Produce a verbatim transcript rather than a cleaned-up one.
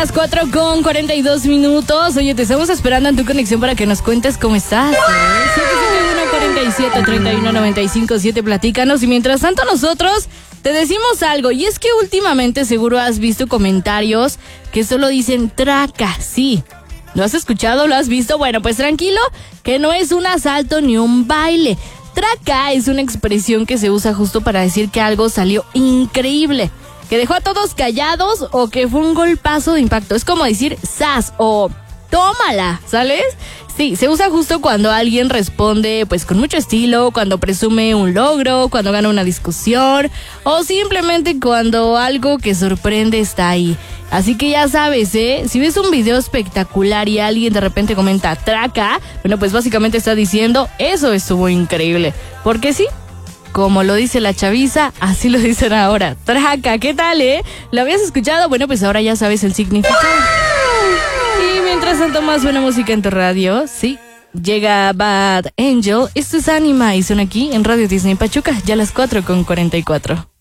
las cuatro con cuarenta y dos minutos. Oye, te estamos esperando en tu conexión para que nos cuentes cómo estás. siete siete uno, cuatro siete, tres uno nueve cinco siete, platícanos. Y mientras tanto nosotros te decimos algo. Y es que últimamente seguro has visto comentarios que solo dicen traca, sí. ¿Lo has escuchado? ¿Lo has visto? Bueno, pues tranquilo, que no es un asalto ni un baile. Traca es una expresión que se usa justo para decir que algo salió increíble, que dejó a todos callados o que fue un golpazo de impacto. Es como decir ¡zas! O tómala, ¿sabes? Sí, se usa justo cuando alguien responde pues con mucho estilo, cuando presume un logro, cuando gana una discusión o simplemente cuando algo que sorprende está ahí. Así que ya sabes, ¿eh? Si ves un video espectacular y alguien de repente comenta traca, bueno, pues básicamente está diciendo eso estuvo increíble. Porque sí, como lo dice la chaviza, así lo dicen ahora. Traca, ¿qué tal, eh? ¿Lo habías escuchado? Bueno, pues ahora ya sabes el significado. Y mientras tanto, más buena música en tu radio, sí. Llega Bad Angel, esto es Anima y son aquí en Radio Disney Pachuca, ya a las cuatro con cuarenta y cuatro.